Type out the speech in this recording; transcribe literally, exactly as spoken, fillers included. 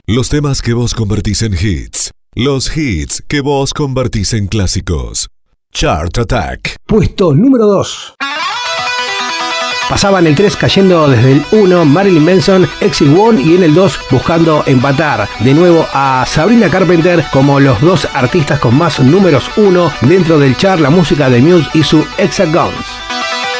Los temas que vos convertís en hits. Los hits que vos convertís en clásicos. Chart Attack. Puesto número dos. Pasaban el tres cayendo desde el uno Marilyn Manson, Exit One, y en el dos buscando empatar de nuevo a Sabrina Carpenter como los dos artistas con más números uno dentro del chart, la música de Muse y su Hexagons.